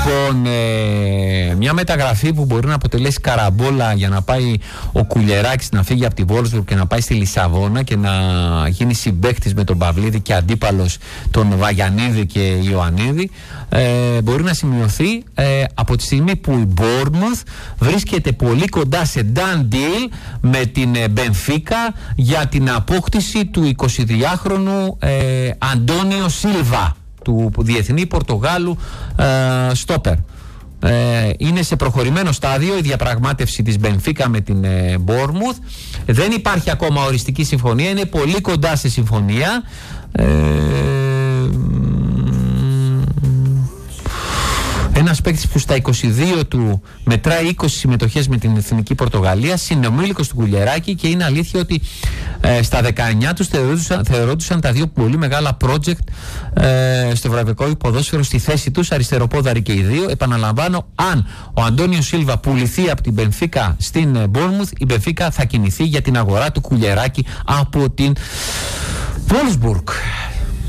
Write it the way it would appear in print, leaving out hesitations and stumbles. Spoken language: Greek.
Λοιπόν, μια μεταγραφή που μπορεί να αποτελέσει καραμπόλα για να πάει ο Κουλιεράκης να φύγει από τη Βόλσμπουργκ και να πάει στη Λισαβόνα και να γίνει συμπαίκτης με τον Παυλίδη και αντίπαλος τον Βαγιανίδη και Ιωαννίδη, μπορεί να σημειωθεί από τη στιγμή που η Bournemouth βρίσκεται πολύ κοντά σε done deal με την Μπενφίκα για την απόκτηση του 22χρονου Αντώνιο Σίλβα, του διεθνή Πορτογάλου στόπερ. Είναι σε προχωρημένο στάδιο η διαπραγμάτευση της Μπενφίκα με την Bournemouth. Δεν υπάρχει ακόμα οριστική συμφωνία, είναι πολύ κοντά σε συμφωνία. Ένας παίκτης που στα 22 του μετράει 20 συμμετοχές με την Εθνική Πορτογαλία, συνομήλικος του Κουλιεράκη, και είναι αλήθεια ότι στα 19 τους θεωρούντουσαν τα δύο πολύ μεγάλα project στο ευρωπαϊκό ποδόσφαιρο στη θέση τους, αριστεροπόδαροι και οι δύο. Επαναλαμβάνω, αν ο Αντώνιο Σίλβα πουληθεί από την Μπενφίκα στην Bournemouth, η Μπενφίκα θα κινηθεί για την αγορά του Κουλιεράκη από την Wolfsburg.